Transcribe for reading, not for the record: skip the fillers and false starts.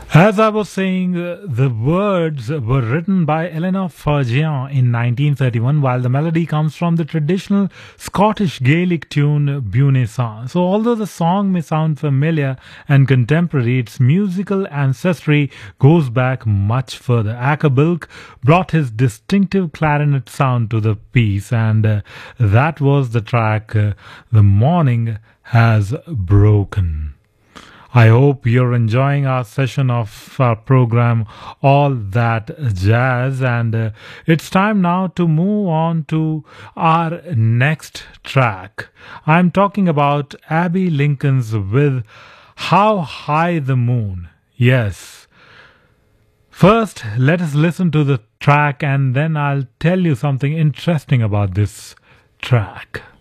As I was saying, the words were written by Eleanor Fergian in 1931, while the melody comes from the traditional Scottish Gaelic tune Bunesan. So, although the song may sound familiar and contemporary, its musical ancestry goes back much further. Acker brought his distinctive clarinet sound to the piece, and that was the track The Morning Has Broken. I hope you're enjoying our session of our program, All That Jazz. And it's time now to move on to our next track. I'm talking about Abbey Lincoln's with How High the Moon. Yes. First, let us listen to the track and then I'll tell you something interesting about this track.